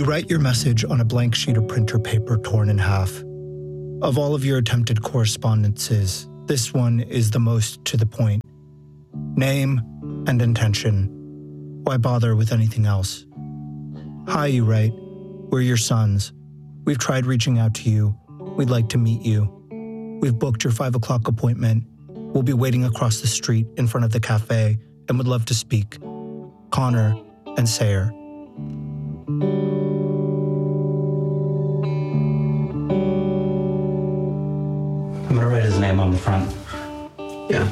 You write your message on a blank sheet of printer paper torn in half. Of all of your attempted correspondences, this one is the most to the point. Name and intention. Why bother with anything else? Hi, you write. We're your sons. We've tried reaching out to you. We'd like to meet you. We've booked your 5 o'clock appointment. We'll be waiting across the street in front of the cafe and would love to speak. Connor and Sayer. I'm gonna write his name on the front. Yeah.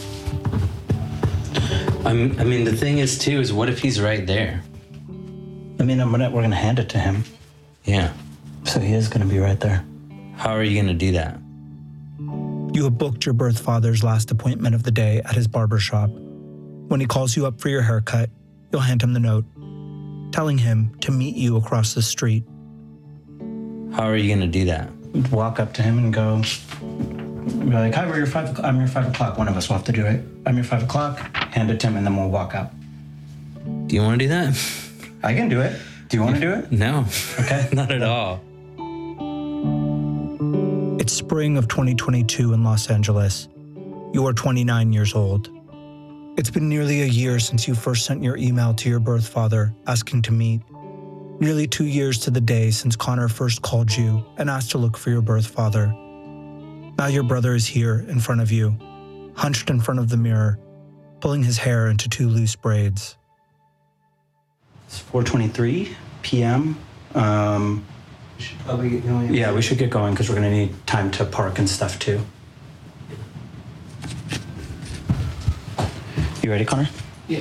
I mean, the thing is, too, is what if he's right there? I mean, we're gonna hand it to him. Yeah. So he is gonna be right there. How are you gonna do that? You have booked your birth father's last appointment of the day at his barber shop. When he calls you up for your haircut, you'll hand him the note, telling him to meet you across the street. How are you gonna do that? Walk up to him and go, be like, hi, I'm your 5 o'clock. One of us will have to do it. I'm your 5 o'clock, hand it to him, and then we'll walk out. Do you wanna do that? I can do it. Do you wanna do it? No. Okay. Not at all. It's spring of 2022 in Los Angeles. You are 29 years old. It's been nearly a year since you first sent your email to your birth father asking to meet. Nearly 2 years to the day since Connor first called you and asked to look for your birth father. Now your brother is here in front of you, hunched in front of the mirror, pulling his hair into 2 loose braids. It's 4:23 p.m. We should probably get going. Yeah, we should get going because we're gonna need time to park and stuff too. You ready, Connor? Yeah.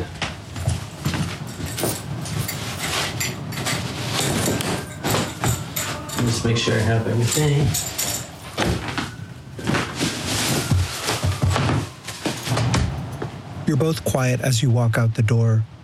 Just make sure I have everything. You're both quiet as you walk out the door,